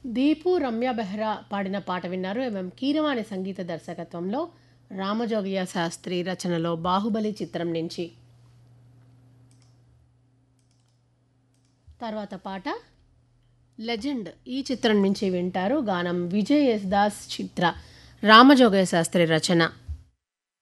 దీపు రమ్య బెహ్రా పాడిన పాట విన్నారు. కీరవాణి సంగీత దర్శకత్వంలో రామజోగయ్య శాస్త్రి రచనలో బాహుబలి చిత్రం నుంచి. తర్వాత పాట లెజెండ్ ఈ చిత్రం నుంచి వింటారు. గానం విజయ్ ఎస్ దాస్, చిత్ర, రామజోగయ్య శాస్త్రి రచన.